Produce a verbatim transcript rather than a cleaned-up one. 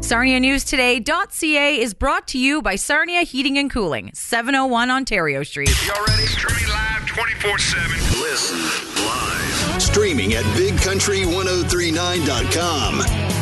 Sarnia News Today dot C A is brought to you by Sarnia Heating and Cooling, seven oh one Ontario Street. Y'all ready? Streaming live twenty-four seven. Listen live. Streaming at big country ten thirty-nine dot com.